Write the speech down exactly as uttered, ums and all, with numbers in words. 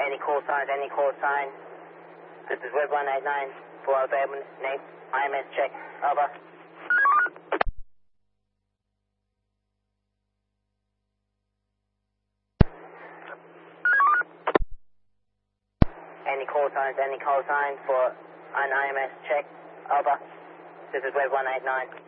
Any call signs, any call sign. This is Web one eight nine for Alabama, name, I M S check, over. Any call signs, any call signs for an I M S check, over. This is Web one eight nine.